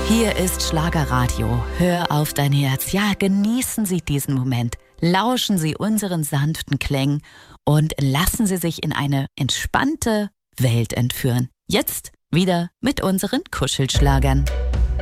Hier ist Schlagerradio. Hör auf dein Herz. Ja, genießen Sie diesen Moment. Lauschen Sie unseren sanften Klängen und lassen Sie sich in eine entspannte Welt entführen. Jetzt wieder mit unseren Kuschelschlagern.